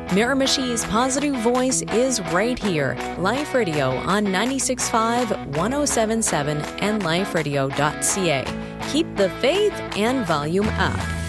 Miramishi's positive voice is right here. Life Radio on 96.5, 107.7, and liferadio.ca. Keep the faith and volume up.